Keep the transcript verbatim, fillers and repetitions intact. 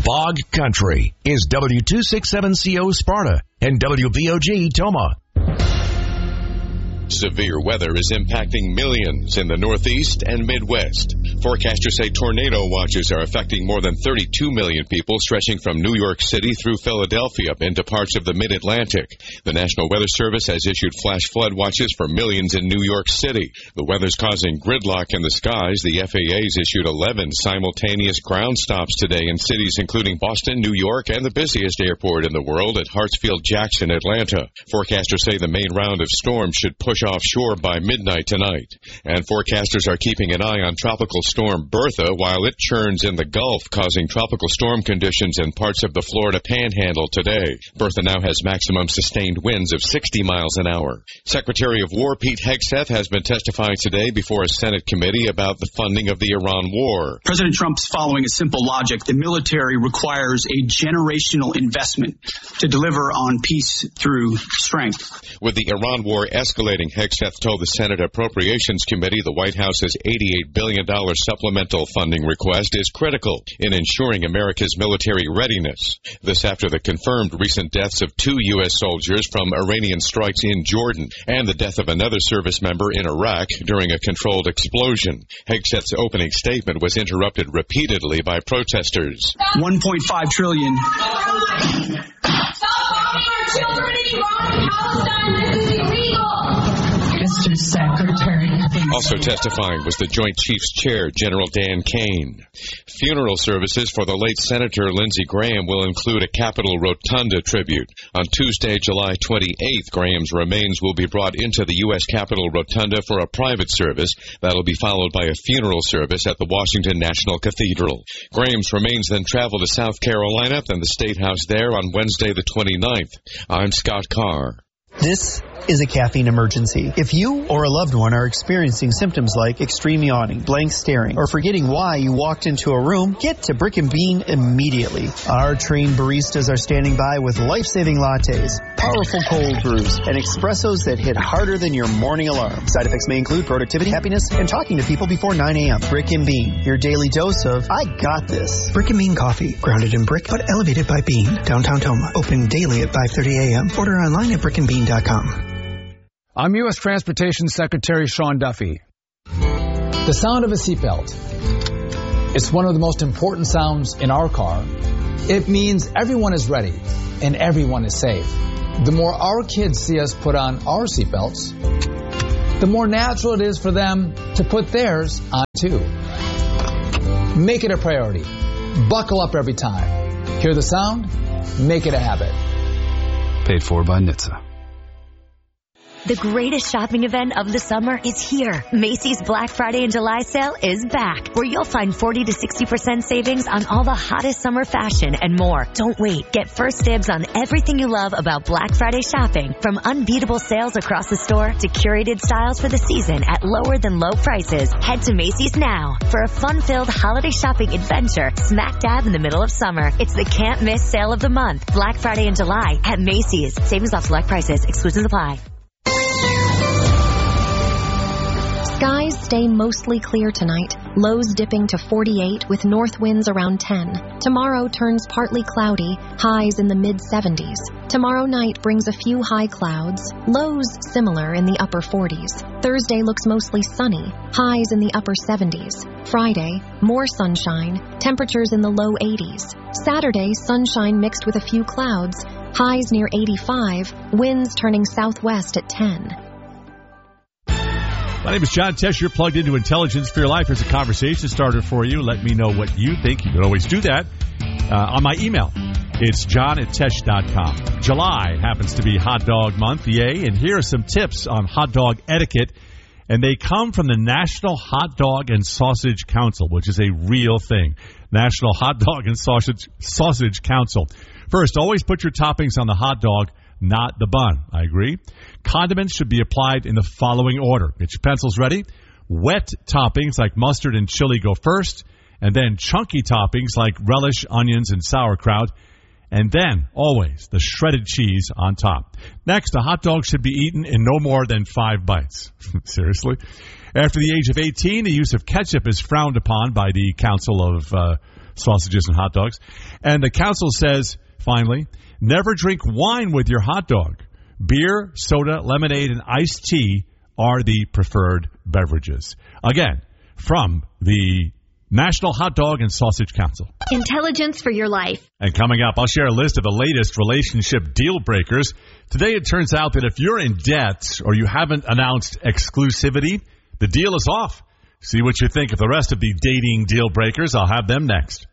Fog Country is W two sixty-seven C O Sparta and W V O G Toma. Severe weather is impacting millions in the Northeast and Midwest. Forecasters say tornado watches are affecting more than thirty-two million people, stretching from New York City through Philadelphia into parts of the Mid-Atlantic. The National Weather Service has issued flash flood watches for millions in New York City. The weather's causing gridlock in the skies. The F A A's issued eleven simultaneous ground stops today in cities including Boston, New York, and the busiest airport in the world at Hartsfield-Jackson, Atlanta. Forecasters say the main round of storms should push offshore by midnight tonight. And forecasters are keeping an eye on Tropical Storm Bertha while it churns in the Gulf, causing tropical storm conditions in parts of the Florida Panhandle today. Bertha now has maximum sustained winds of sixty miles an hour. Secretary of War Pete Hegseth has been testifying today before a Senate committee about the funding of the Iran war. President Trump's following a simple logic. The military requires a generational investment to deliver on peace through strength. With the Iran war escalating, Hegseth told the Senate Appropriations Committee the White House's eighty-eight billion dollars supplemental funding request is critical in ensuring America's military readiness. This after the confirmed recent deaths of two U S soldiers from Iranian strikes in Jordan and the death of another service member in Iraq during a controlled explosion. Hegseth's opening statement was interrupted repeatedly by protesters. one point five trillion dollars. Children in Iran and Palestine, this is illegal. Mister Secretary. Also testifying was the Joint Chiefs Chair, General Dan Kane. Funeral services for the late Senator Lindsey Graham will include a Capitol Rotunda tribute. On Tuesday, July twenty-eighth, Graham's remains will be brought into the U S Capitol Rotunda for a private service that'll be followed by a funeral service at the Washington National Cathedral. Graham's remains then travel to South Carolina and the State House there on Wednesday the twenty-ninth. I'm Scott Carr. This is a caffeine emergency. If you or a loved one are experiencing symptoms like extreme yawning, blank staring, or forgetting why you walked into a room, get to Brick and Bean immediately. Our trained baristas are standing by with life-saving lattes, powerful cold brews, and espressos that hit harder than your morning alarm. Side effects may include productivity, happiness, and talking to people before nine a.m. Brick and Bean, your daily dose of I got this. Brick and Bean coffee, grounded in brick but elevated by bean. Downtown Toma, open daily at five thirty a.m. Order online at brick and bean dot com. I'm U S Transportation Secretary Sean Duffy. The sound of a seatbelt. It's one of the most important sounds in our car. It means everyone is ready and everyone is safe. The more our kids see us put on our seatbelts, the more natural it is for them to put theirs on too. Make it a priority. Buckle up every time. Hear the sound? Make it a habit. Paid for by N H T S A. The greatest shopping event of the summer is here. Macy's Black Friday and July sale is back, where you'll find forty to sixty percent savings on all the hottest summer fashion and more. Don't wait. Get first dibs on everything you love about Black Friday shopping, from unbeatable sales across the store to curated styles for the season at lower than low prices. Head to Macy's now for a fun-filled holiday shopping adventure smack dab in the middle of summer. It's the can't-miss sale of the month. Black Friday and July at Macy's. Savings off select prices. Exclusions apply. Skies stay mostly clear tonight, lows dipping to forty-eight with north winds around ten. Tomorrow turns partly cloudy, highs in the mid seventies. Tomorrow night brings a few high clouds, lows similar in the upper forties. Thursday looks mostly sunny, highs in the upper seventies. Friday, more sunshine, temperatures in the low eighties. Saturday, sunshine mixed with a few clouds, highs near eighty-five, winds turning southwest at ten. My name is John Tesh. You're plugged into Intelligence for Your Life. There's a conversation starter for you. Let me know what you think. You can always do that uh, on my email. It's john at tesh dot com. July happens to be Hot Dog Month, yay. And here are some tips on hot dog etiquette. And they come from the National Hot Dog and Sausage Council, which is a real thing. National Hot Dog and Sausage, Sausage Council. First, always put your toppings on the hot dog, not the bun. I agree. Condiments should be applied in the following order. Get your pencils ready. Wet toppings like mustard and chili go first, and then chunky toppings like relish, onions, and sauerkraut, and then, always, the shredded cheese on top. Next, a hot dog should be eaten in no more than five bites. Seriously? After the age of eighteen, the use of ketchup is frowned upon by the Council of uh, sausages and hot dogs. And the council says, finally, never drink wine with your hot dog. Beer, soda, lemonade, and iced tea are the preferred beverages. Again, from the National Hot Dog and Sausage Council. Intelligence for your life. And coming up, I'll share a list of the latest relationship deal breakers. Today, it turns out that if you're in debt or you haven't announced exclusivity, the deal is off. See what you think of the rest of the dating deal breakers. I'll have them next.